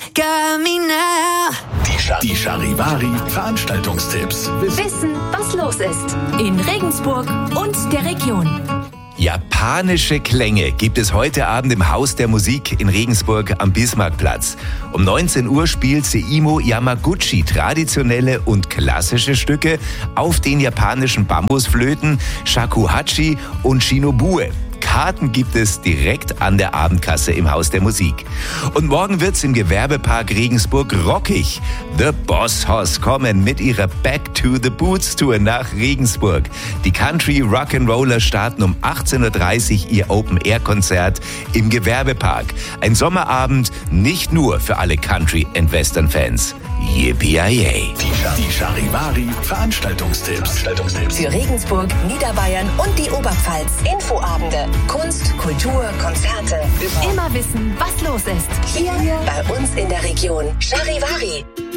got me now. Die Charivari Veranstaltungstipps. Wissen, was los ist in Regensburg und der Region. Japanische Klänge gibt es heute Abend im Haus der Musik in Regensburg am Bismarckplatz. Um 19 Uhr spielt Seimo Yamaguchi traditionelle und klassische Stücke auf den japanischen Bambusflöten Shakuhachi und Shinobue. Karten gibt es direkt an der Abendkasse im Haus der Musik. Und morgen wird's im Gewerbepark Regensburg rockig. The Boss Hoss kommen mit ihrer Back to the Boots Tour nach Regensburg. Die Country Rock'n'Roller starten um 18:30 Uhr ihr Open-Air-Konzert im Gewerbepark. Ein Sommerabend nicht nur für alle Country- und Western-Fans. Yippie-yay. Die Charivari Veranstaltungstipps. Für Regensburg, Niederbayern und die Oberpfalz. Infoabende, Kunst, Kultur, Konzerte. Immer wissen, was los ist. Hier bei uns in der Region. Charivari.